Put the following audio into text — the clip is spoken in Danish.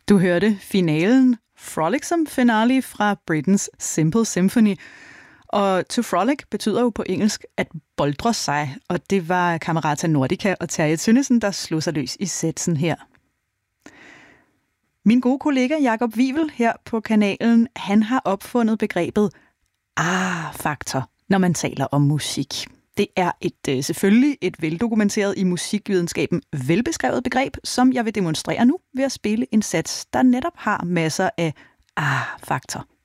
Du hørte finalen Frolicsome Finale fra Britens Simple Symphony. Og to frolic betyder jo på engelsk at boldre sig, og det var Camerata Nordica og Terje Tønnesen, der slog sig løs i sætsen her. Min gode kollega Jakob Wivel her på kanalen, han har opfundet begrebet A-faktor, når man taler om musik. Det er selvfølgelig et veldokumenteret i musikvidenskaben velbeskrevet begreb, som jeg vil demonstrere nu ved at spille en sats, der netop har masser af A-faktor.